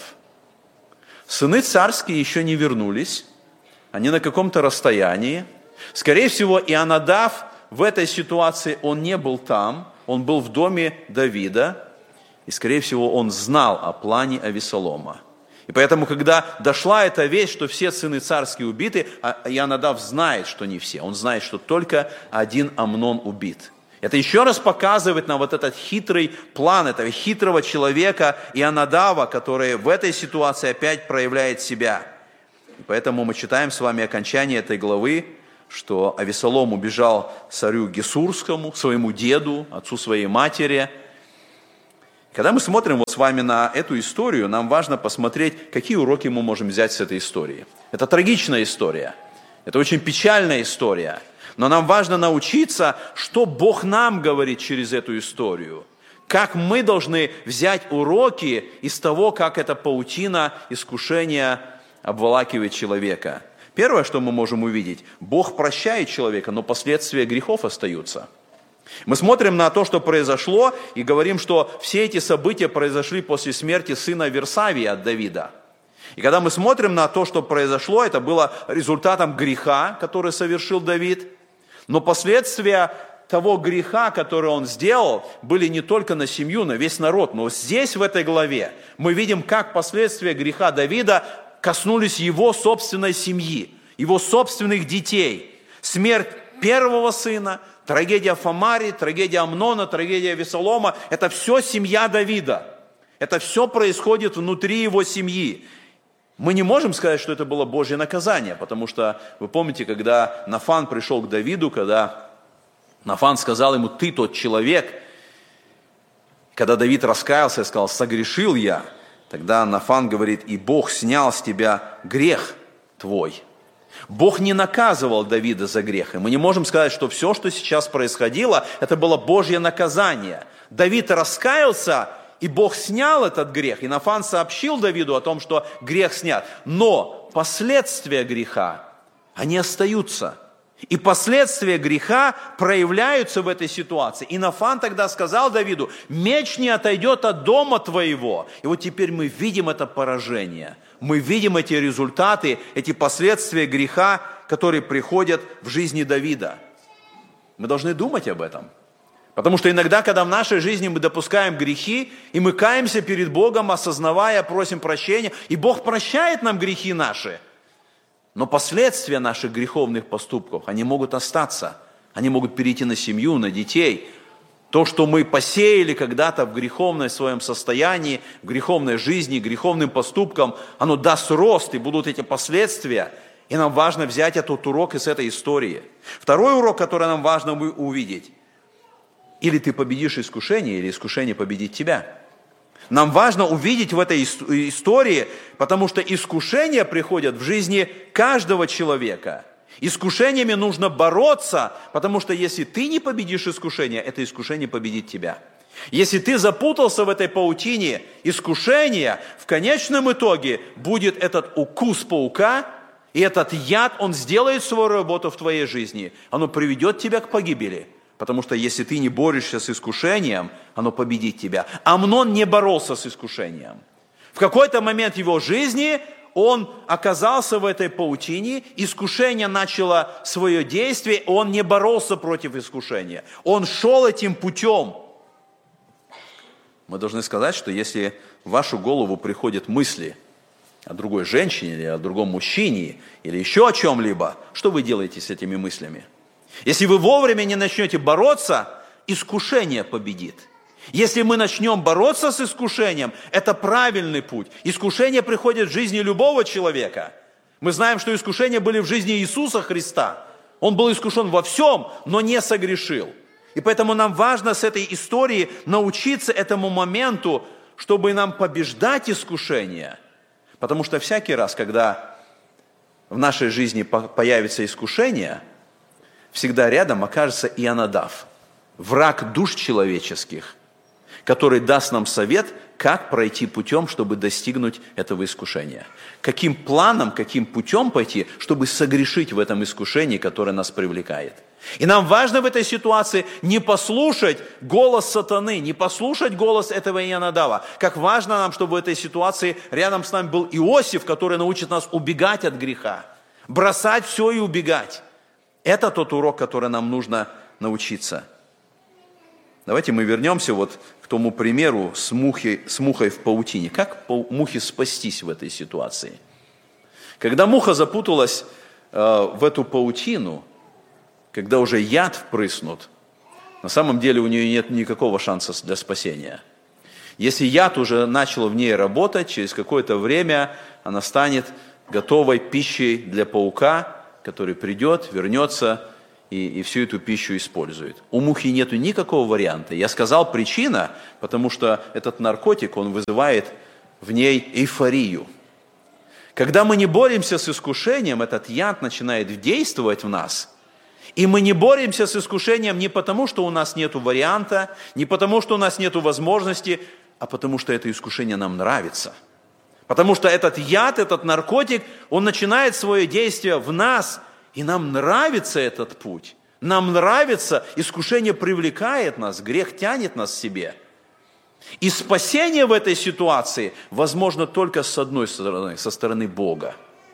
Сыны царские еще не вернулись, они на каком-то расстоянии. Скорее всего, Ионадав в этой ситуации он не был там, он был в доме Давида, и, скорее всего, он знал о плане Авесолома. И поэтому, когда дошла эта весть, что все сыны царские убиты, а Ионадав знает, что не все. Он знает, что только один Амнон убит. Это еще раз показывает нам вот этот хитрый план этого хитрого человека Ионадава, который в этой ситуации опять проявляет себя. И поэтому мы читаем с вами окончание этой главы, что Авесолом убежал царю Гесурскому, своему деду, отцу своей матери. Когда мы смотрим вот с вами на эту историю, нам важно посмотреть, какие уроки мы можем взять с этой истории. Это трагичная история, это очень печальная история, но нам важно научиться, что Бог нам говорит через эту историю, как мы должны взять уроки из того, как эта паутина искушения обволакивает человека. Первое, что мы можем увидеть, Бог прощает человека, но последствия грехов остаются. Мы смотрим на то, что произошло, и говорим, что все эти события произошли после смерти сына Версавия от Давида. И когда мы смотрим на то, что произошло, это было результатом греха, который совершил Давид, но последствия того греха, который он сделал, были не только на семью, на весь народ. Но здесь, в этой главе, мы видим, как последствия греха Давида коснулись его собственной семьи, его собственных детей. Смерть первого сына, трагедия Фамари, трагедия Амнона, трагедия Авесолома – это все семья Давида. Это все происходит внутри его семьи. Мы не можем сказать, что это было Божье наказание, потому что вы помните, когда Нафан пришел к Давиду, когда Нафан сказал ему: «Ты тот человек», когда Давид раскаялся и сказал: «Согрешил я», тогда Нафан говорит: «И Бог снял с тебя грех твой». Бог не наказывал Давида за грех. И мы не можем сказать, что все, что сейчас происходило, это было Божье наказание. Давид раскаялся, и Бог снял этот грех. И Нафан сообщил Давиду о том, что грех снят. Но последствия греха, они остаются. И последствия греха проявляются в этой ситуации. И Нафан тогда сказал Давиду: «Меч не отойдет от дома твоего». И вот теперь мы видим это поражение. Мы видим эти результаты, эти последствия греха, которые приходят в жизни Давида. Мы должны думать об этом. Потому что иногда, когда в нашей жизни мы допускаем грехи, и мы каемся перед Богом, осознавая, просим прощения, и Бог прощает нам грехи наши, но последствия наших греховных поступков, они могут остаться. Они могут перейти на семью, на детей. То, что мы посеяли когда-то в греховном своем состоянии, в греховной жизни, греховным поступкам, оно даст рост, и будут эти последствия. И нам важно взять этот урок из этой истории. Второй урок, который нам важно увидеть. Или ты победишь искушение, или искушение победит тебя. Нам важно увидеть в этой истории, потому что искушения приходят в жизни каждого человека. Искушениями нужно бороться, потому что если ты не победишь искушение, это искушение победит тебя. Если ты запутался в этой паутине искушения, в конечном итоге будет этот укус паука, и этот яд, он сделает свою работу в твоей жизни. Оно приведет тебя к погибели. Потому что если ты не борешься с искушением, оно победит тебя. Амнон не боролся с искушением. В какой-то момент его жизни он оказался в этой паутине, искушение начало свое действие, он не боролся против искушения. Он шел этим путем. Мы должны сказать, что если в вашу голову приходят мысли о другой женщине, или о другом мужчине, или еще о чем-либо, что вы делаете с этими мыслями? Если вы вовремя не начнете бороться, искушение победит. Если мы начнем бороться с искушением, это правильный путь. Искушение приходит в жизни любого человека. Мы знаем, что искушения были в жизни Иисуса Христа. Он был искушен во всем, но не согрешил. И поэтому нам важно с этой истории научиться этому моменту, чтобы нам побеждать искушение. Потому что всякий раз, когда в нашей жизни появится искушение, всегда рядом окажется Ионадав, враг душ человеческих, который даст нам совет, как пройти путем, чтобы достигнуть этого искушения. Каким планом, каким путем пойти, чтобы согрешить в этом искушении, которое нас привлекает. И нам важно в этой ситуации не послушать голос сатаны, не послушать голос этого Ионадава. Как важно нам, чтобы в этой ситуации рядом с нами был Иосиф, который научит нас убегать от греха, бросать все и убегать. Это тот урок, который нам нужно научиться. Давайте мы вернемся вот к тому примеру с мухой, с мухой в паутине. Как мухе спастись в этой ситуации? Когда муха запуталась э, в эту паутину, когда уже яд впрыснут, на самом деле у нее нет никакого шанса для спасения. Если яд уже начал в ней работать, через какое-то время она станет готовой пищей для паука, который придет, вернется и, и всю эту пищу использует. У мухи нет никакого варианта. Я сказал причина, потому что этот наркотик, он вызывает в ней эйфорию. Когда мы не боремся с искушением, этот яд начинает действовать в нас. И мы не боремся с искушением не потому, что у нас нет варианта, не потому, что у нас нет возможности, а потому что это искушение нам нравится. Потому что этот яд, этот наркотик, он начинает свое действие в нас, и нам нравится этот путь. Нам нравится, искушение привлекает нас, грех тянет нас к себе. И спасение в этой ситуации возможно только с одной стороны, со стороны Бога.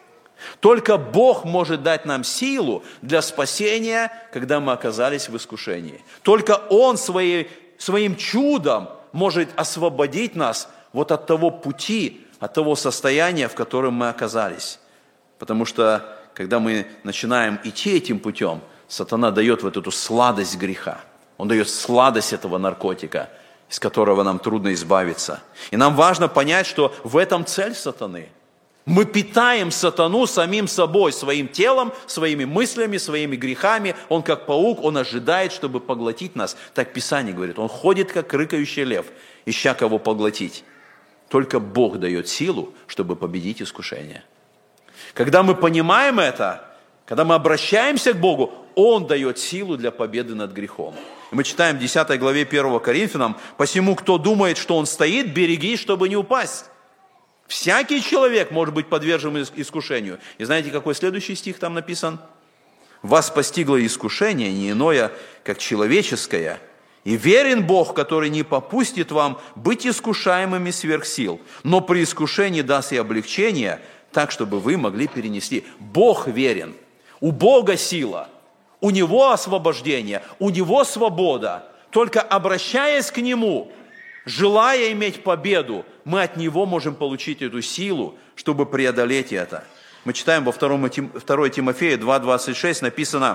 Только Бог может дать нам силу для спасения, когда мы оказались в искушении. Только Он своей, своим чудом может освободить нас вот от того пути, от того состояния, в котором мы оказались. Потому что, когда мы начинаем идти этим путем, сатана дает вот эту сладость греха. Он дает сладость этого наркотика, из которого нам трудно избавиться. И нам важно понять, что в этом цель сатаны. Мы питаем сатану самим собой, своим телом, своими мыслями, своими грехами. Он как паук, он ожидает, чтобы поглотить нас. Так Писание говорит, он ходит, как рыкающий лев, ища кого поглотить. Только Бог дает силу, чтобы победить искушение. Когда мы понимаем это, когда мы обращаемся к Богу, Он дает силу для победы над грехом. И мы читаем в десятой главе первого Коринфянам, «Посему, кто думает, что он стоит, берегись, чтобы не упасть». Всякий человек может быть подвержен искушению. И знаете, какой следующий стих там написан? «Вас постигло искушение, не иное, как человеческое, и верен Бог, который не попустит вам быть искушаемыми сверх сил, но при искушении даст и облегчение, так, чтобы вы могли перенести». Бог верен. У Бога сила, у Него освобождение, у Него свобода. Только обращаясь к Нему, желая иметь победу, мы от Него можем получить эту силу, чтобы преодолеть это. Мы читаем во втором Тимофея два двадцать шесть, написано: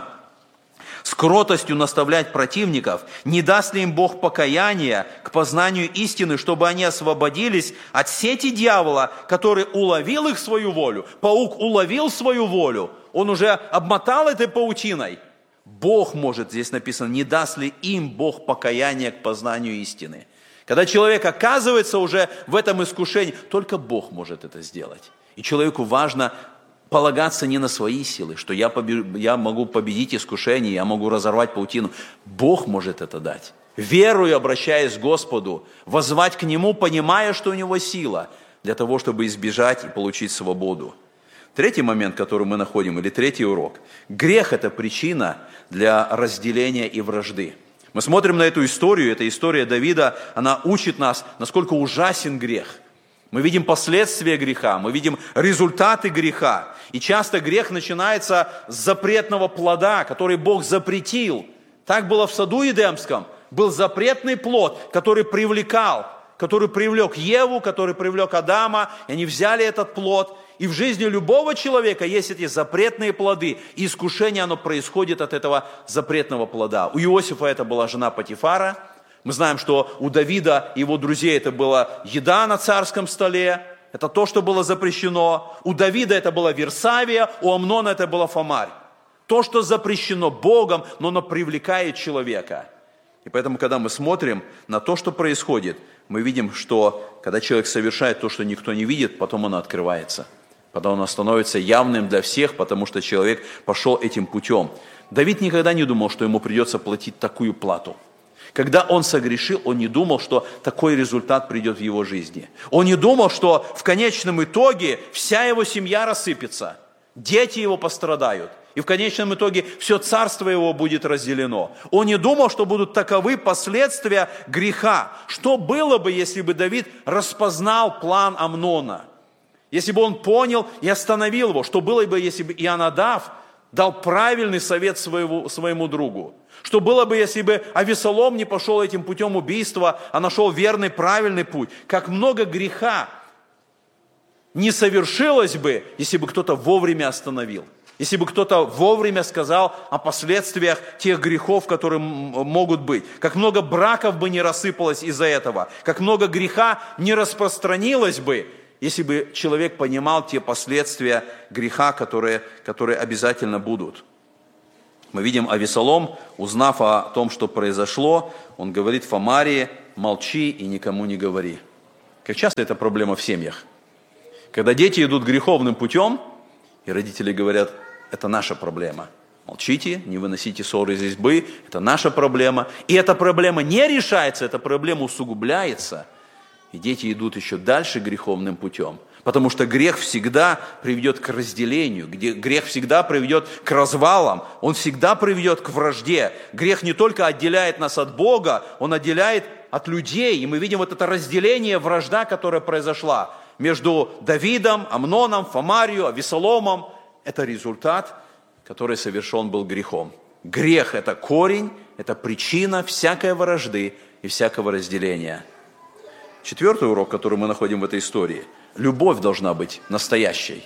«С кротостью наставлять противников, не даст ли им Бог покаяния к познанию истины, чтобы они освободились от сети дьявола, который уловил их свою волю». Паук уловил свою волю, он уже обмотал этой паутиной. Бог может, здесь написано, не даст ли им Бог покаяния к познанию истины. Когда человек оказывается уже в этом искушении, только Бог может это сделать. И человеку важно полагаться не на свои силы, что я, побед... я могу победить искушение, я могу разорвать паутину. Бог может это дать. Верою, обращаясь к Господу, воззвать к Нему, понимая, что у Него сила, для того, чтобы избежать и получить свободу. Третий момент, который мы находим, или третий урок. Грех – это причина для разделения и вражды. Мы смотрим на эту историю, эта история Давида, она учит нас, насколько ужасен грех. Мы видим последствия греха, мы видим результаты греха. И часто грех начинается с запретного плода, который Бог запретил. Так было в саду Эдемском. Был запретный плод, который привлекал, который привлек Еву, который привлек Адама. И они взяли этот плод. И в жизни любого человека есть эти запретные плоды. И искушение, оно происходит от этого запретного плода. У Иосифа это была жена Потифара. Мы знаем, что у Давида и его друзей это была еда на царском столе. Это то, что было запрещено. У Давида это была Версавия, у Амнона это была Фомарь. То, что запрещено Богом, но оно привлекает человека. И поэтому, когда мы смотрим на то, что происходит, мы видим, что когда человек совершает то, что никто не видит, потом оно открывается. Потом оно становится явным для всех, потому что человек пошел этим путем. Давид никогда не думал, что ему придется платить такую плату. Когда он согрешил, он не думал, что такой результат придет в его жизни. Он не думал, что в конечном итоге вся его семья рассыпется, дети его пострадают, и в конечном итоге все царство его будет разделено. Он не думал, что будут таковы последствия греха. Что было бы, если бы Давид распознал план Амнона? Если бы он понял и остановил его, что было бы, если бы Ионадав дал правильный совет своему, своему другу. Что было бы, если бы Авесолом не пошел этим путем убийства, а нашел верный, правильный путь? Как много греха не совершилось бы, если бы кто-то вовремя остановил. Если бы кто-то вовремя сказал о последствиях тех грехов, которые могут быть. Как много браков бы не рассыпалось из-за этого. Как много греха не распространилось бы, если бы человек понимал те последствия греха, которые, которые обязательно будут. Мы видим, Авесолом, узнав о том, что произошло, он говорит Фамарии: молчи и никому не говори. Как часто это проблема в семьях. Когда дети идут греховным путем, и родители говорят: это наша проблема. Молчите, не выносите ссоры из избы, это наша проблема. И эта проблема не решается, эта проблема усугубляется. И дети идут еще дальше греховным путем. Потому что грех всегда приведет к разделению, где грех всегда приведет к развалам, он всегда приведет к вражде. Грех не только отделяет нас от Бога, он отделяет от людей. И мы видим вот это разделение, вражда, которая произошла между Давидом, Амноном, Фамарию, Авесоломом. Это результат, который совершен был грехом. Грех – это корень, это причина всякой вражды и всякого разделения. Четвертый урок, который мы находим в этой истории – любовь должна быть настоящей.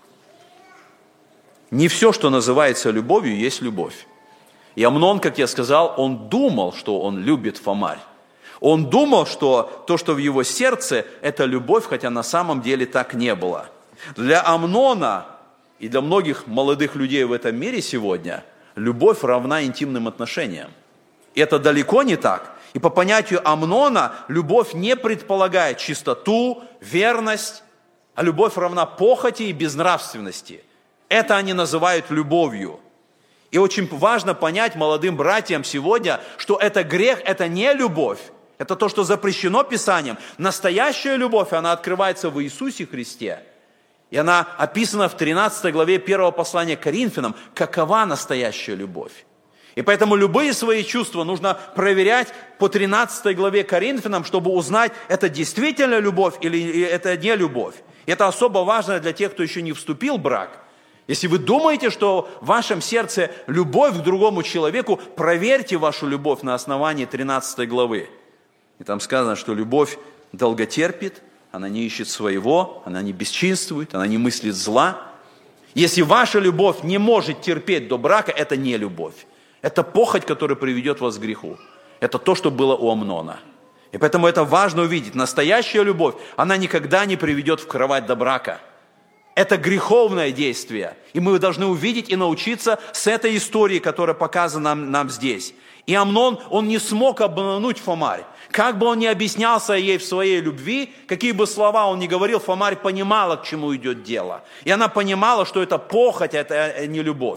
Не все, что называется любовью, есть любовь. И Амнон, как я сказал, он думал, что он любит Фамарь. Он думал, что то, что в его сердце, это любовь, хотя на самом деле так не было. Для Амнона и для многих молодых людей в этом мире сегодня любовь равна интимным отношениям. И это далеко не так. И по понятию Амнона любовь не предполагает чистоту, верность, а любовь равна похоти и безнравственности. Это они называют любовью. И очень важно понять молодым братьям сегодня, что это грех, это не любовь. Это то, что запрещено Писанием. Настоящая любовь, она открывается в Иисусе Христе. И она описана в тринадцатой главе первого послания к Коринфянам. Какова настоящая любовь? И поэтому любые свои чувства нужно проверять по тринадцатой главе Коринфянам, чтобы узнать, это действительно любовь или это не любовь. И это особо важно для тех, кто еще не вступил в брак. Если вы думаете, что в вашем сердце любовь к другому человеку, проверьте вашу любовь на основании тринадцатой главы. И там сказано, что любовь долготерпит, она не ищет своего, она не бесчинствует, она не мыслит зла. Если ваша любовь не может терпеть до брака, это не любовь. Это похоть, которая приведет вас к греху. Это то, что было у Амнона. И поэтому это важно увидеть. Настоящая любовь, она никогда не приведет в кровать до брака. Это греховное действие. И мы должны увидеть и научиться с этой истории, которая показана нам, нам здесь. И Амнон, он не смог обмануть Фамарь. Как бы он ни объяснялся ей в своей любви, какие бы слова он ни говорил, Фамарь понимала, к чему идет дело. И она понимала, что это похоть, это не любовь.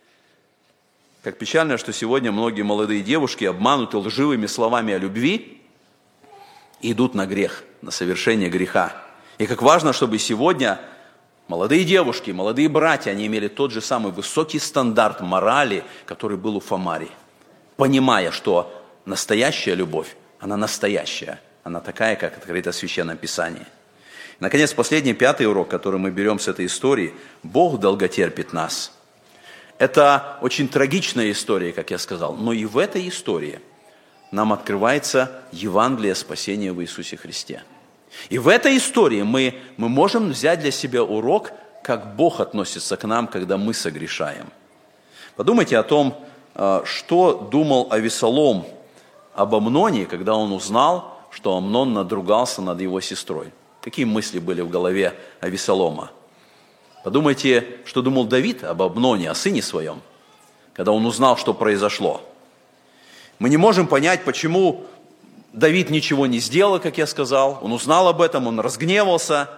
Как печально, что сегодня многие молодые девушки обмануты лживыми словами о любви и идут на грех, на совершение греха. И как важно, чтобы сегодня молодые девушки, молодые братья, они имели тот же самый высокий стандарт морали, который был у Фамари, понимая, что настоящая любовь, она настоящая, она такая, как открыта в Священном Писании. И, наконец, последний, пятый урок, который мы берем с этой истории. Бог долготерпит нас. Это очень трагичная история, как я сказал, но и в этой истории нам открывается Евангелие спасения в Иисусе Христе. И в этой истории мы, мы можем взять для себя урок, как Бог относится к нам, когда мы согрешаем. Подумайте о том, что думал Авесолом об Амноне, когда он узнал, что Амнон надругался над его сестрой. Какие мысли были в голове Авесолома? Подумайте, что думал Давид об Амноне, о сыне своем, когда он узнал, что произошло. Мы не можем понять, почему Давид ничего не сделал, как я сказал. Он узнал об этом, он разгневался.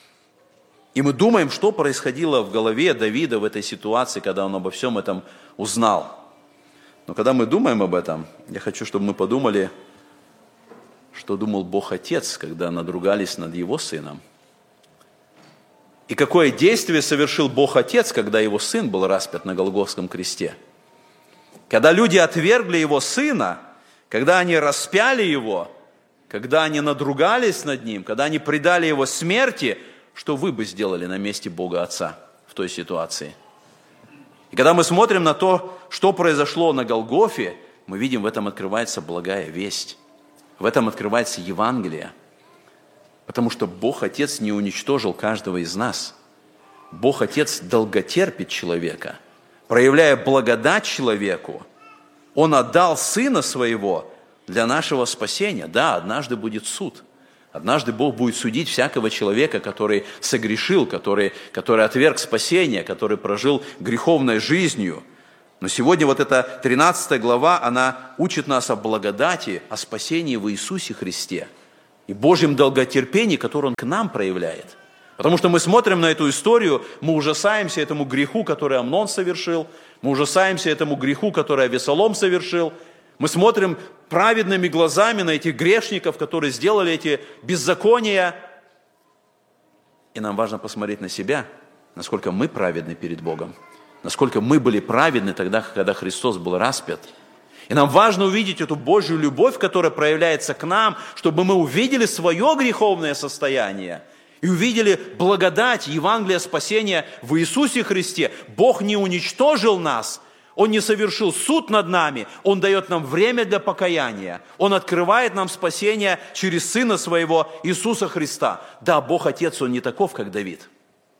И мы думаем, что происходило в голове Давида в этой ситуации, когда он обо всем этом узнал. Но когда мы думаем об этом, я хочу, чтобы мы подумали, что думал Бог Отец, когда надругались над его сыном. И какое действие совершил Бог Отец, когда его сын был распят на Голгофском кресте. Когда люди отвергли его сына, когда они распяли его, когда они надругались над ним, когда они предали его смерти, что вы бы сделали на месте Бога Отца в той ситуации? И когда мы смотрим на то, что произошло на Голгофе, мы видим, в этом открывается благая весть. В этом открывается Евангелие. Потому что Бог Отец не уничтожил каждого из нас. Бог Отец долготерпит человека, проявляя благодать человеку. Он отдал Сына Своего для нашего спасения. Да, однажды будет суд. Однажды Бог будет судить всякого человека, который согрешил, который, который отверг спасение, который прожил греховной жизнью. Но сегодня вот эта тринадцатая глава, она учит нас о благодати, о спасении в Иисусе Христе и Божьем долготерпении, которое Он к нам проявляет. Потому что мы смотрим на эту историю, мы ужасаемся этому греху, который Амнон совершил, мы ужасаемся этому греху, который Авесолом совершил. Мы смотрим праведными глазами на этих грешников, которые сделали эти беззакония. И нам важно посмотреть на себя, насколько мы праведны перед Богом, насколько мы были праведны тогда, когда Христос был распят. И нам важно увидеть эту Божью любовь, которая проявляется к нам, чтобы мы увидели свое греховное состояние и увидели благодать Евангелия спасения в Иисусе Христе. Бог не уничтожил нас, Он не совершил суд над нами, Он дает нам время для покаяния. Он открывает нам спасение через Сына Своего Иисуса Христа. Да, Бог Отец, Он не таков, как Давид.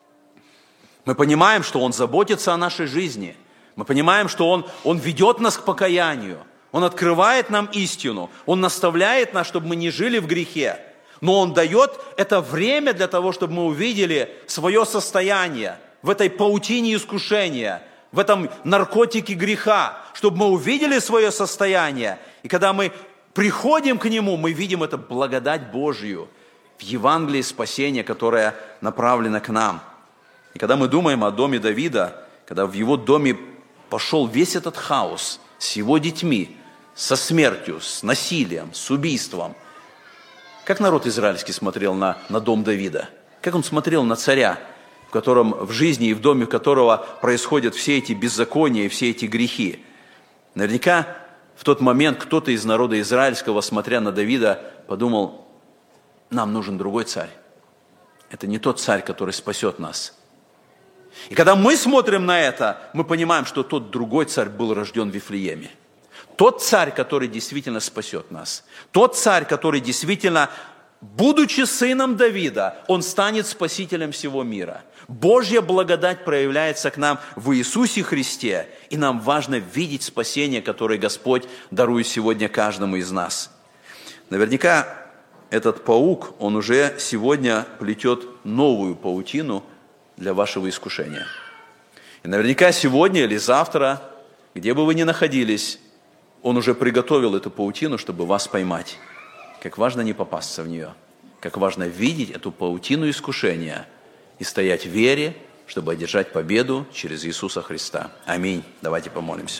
Мы понимаем, что Он заботится о нашей жизни. Мы понимаем, что Он, Он ведет нас к покаянию. Он открывает нам истину. Он наставляет нас, чтобы мы не жили в грехе. Но Он дает это время для того, чтобы мы увидели свое состояние в этой паутине искушения, в этом наркотике греха, чтобы мы увидели свое состояние. И когда мы приходим к Нему, мы видим эту благодать Божью в Евангелии спасения, которая направлена к нам. И когда мы думаем о доме Давида, когда в его доме пошел весь этот хаос с его детьми, со смертью, с насилием, с убийством, как народ израильский смотрел на, на дом Давида? Как он смотрел на царя, в котором в жизни и в доме которого происходят все эти беззакония и все эти грехи? Наверняка в тот момент кто-то из народа израильского, смотря на Давида, подумал: нам нужен другой царь. Это не тот царь, который спасет нас. И когда мы смотрим на это, мы понимаем, что тот другой царь был рожден в Вифлееме. Тот царь, который действительно спасет нас. Тот царь, который действительно, будучи сыном Давида, он станет спасителем всего мира. Божья благодать проявляется к нам в Иисусе Христе, и нам важно видеть спасение, которое Господь дарует сегодня каждому из нас. Наверняка этот паук, он уже сегодня плетет новую паутину для вашего искушения. И наверняка сегодня или завтра, где бы вы ни находились, он уже приготовил эту паутину, чтобы вас поймать. Как важно не попасться в нее. Как важно видеть эту паутину искушения и стоять в вере, чтобы одержать победу через Иисуса Христа. Аминь. Давайте помолимся.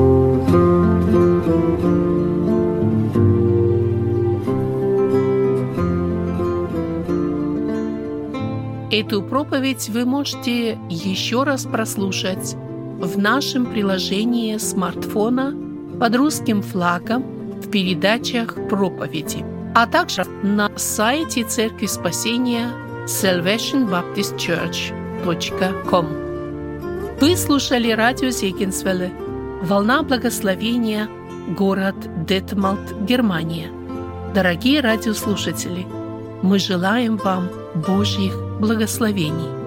Эту проповедь вы можете еще раз прослушать в нашем приложении смартфона под русским флагом в передачах проповеди, а также на сайте Церкви Спасения salvation baptist church точка ком. Вы слушали радио Зегенсвелле, «Волна благословения», город Детмалт, Германия. Дорогие радиослушатели, мы желаем вам Божьих благословений.